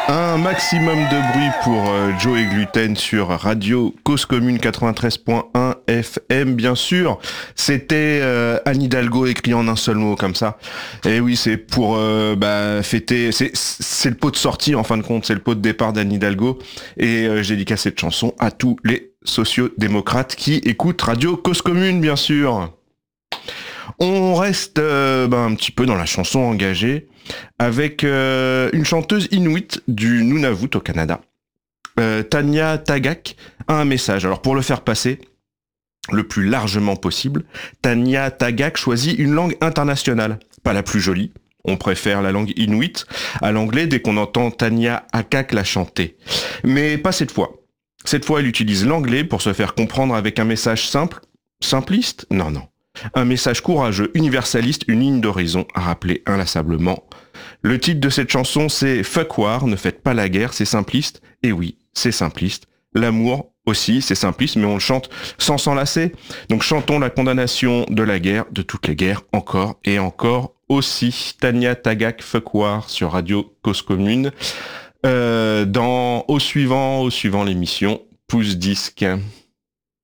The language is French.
Un maximum de bruit pour Joe et Gluten sur Radio Cause Commune 93.1 FM, bien sûr. C'était Anne Hidalgo écrit en un seul mot comme ça. Et oui, c'est pour fêter. C'est le pot de sortie en fin de compte, c'est le pot de départ d'Anne Hidalgo. Et j'ai dédicacé cette chanson à tous les sociodémocrates qui écoutent Radio Cause Commune, bien sûr. On reste un petit peu dans la chanson engagée avec une chanteuse inuit du Nunavut au Canada. Tanya Tagaq a un message. Alors pour le faire passer le plus largement possible, Tanya Tagaq choisit une langue internationale, pas la plus jolie. On préfère la langue inuit à l'anglais dès qu'on entend Tanya Tagaq la chanter. Mais pas cette fois. Cette fois, elle utilise l'anglais pour se faire comprendre avec un message simple, simpliste ? Non. Un message courageux, universaliste, une ligne d'horizon à rappeler inlassablement. Le titre de cette chanson, c'est Fuck War, ne faites pas la guerre, c'est simpliste. Et oui, c'est simpliste. L'amour aussi, c'est simpliste, mais on le chante sans s'enlacer. Donc chantons la condamnation de la guerre, de toutes les guerres, encore et encore aussi. Tanya Tagaq, Fuck War sur Radio Cause Commune. Au suivant l'émission, pouce disque.